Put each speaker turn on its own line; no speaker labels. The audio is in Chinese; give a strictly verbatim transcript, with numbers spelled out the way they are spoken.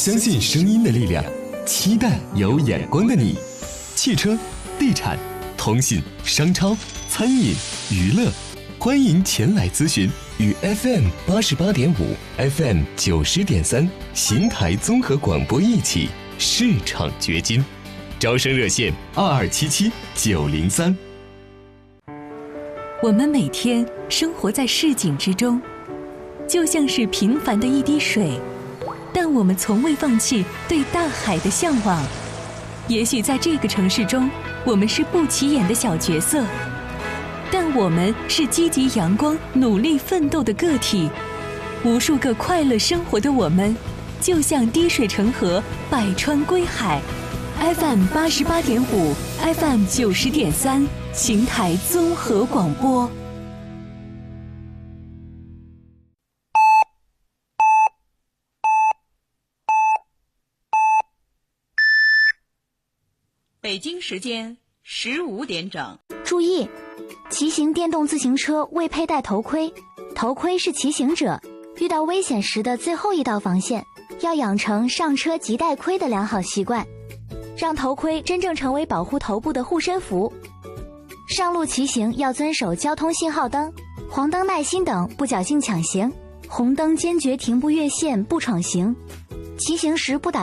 相信声音的力量，期待有眼光的你。汽车、地产、通信、商超、餐饮、娱乐，欢迎前来咨询。与 F M 八十八点五、F M 九十点三邢台综合广播一起市场掘金，招生热线二二七七九零三。
我们每天生活在市井之中，就像是平凡的一滴水，但我们从未放弃对大海的向往。也许在这个城市中，我们是不起眼的小角色，但我们是积极阳光、努力奋斗的个体。无数个快乐生活的我们，就像滴水成河，百川归海。F M 八十八点五 ，F M 九十点三，邢台综合广播。
北京时间十五点整。
注意，骑行电动自行车未佩戴头盔，头盔是骑行者遇到危险时的最后一道防线，要养成上车即戴盔的良好习惯，让头盔真正成为保护头部的护身符。上路骑行要遵守交通信号灯、黄灯耐心等，不侥幸抢行，红灯坚决停步越线不闯行，骑行时不打